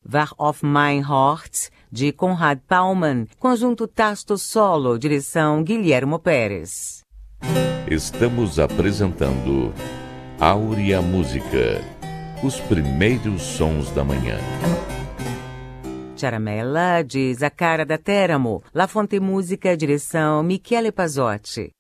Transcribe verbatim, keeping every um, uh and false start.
War auf mein Hort, de Conrad Paumann, conjunto Tasto Solo, direção Guilhermo Pérez. Estamos apresentando Áurea Música, os primeiros sons da manhã. Ciaramella, de Zaccara da Teramo, La Fonte Música, direção Michele Pazzotti.